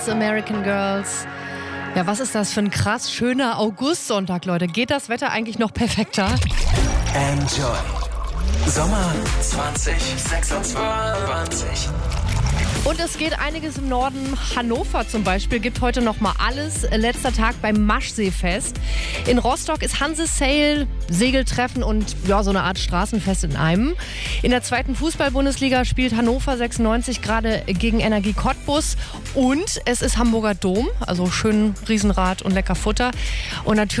American Girls. Ja, was ist das für ein krass schöner Augustsonntag, Leute? Geht das Wetter eigentlich noch perfekter? Enjoy. Sommer 2026. Und es geht einiges im Norden. Hannover zum Beispiel gibt heute noch mal alles. Letzter Tag beim Maschseefest. In Rostock ist Hanse-Sail, Segeltreffen und ja, so eine Art Straßenfest in einem. In der 2. Fußball-Bundesliga spielt Hannover 96 gerade gegen Energie Cottbus. Und es ist Hamburger Dom, also schön Riesenrad und lecker Futter. Und natürlich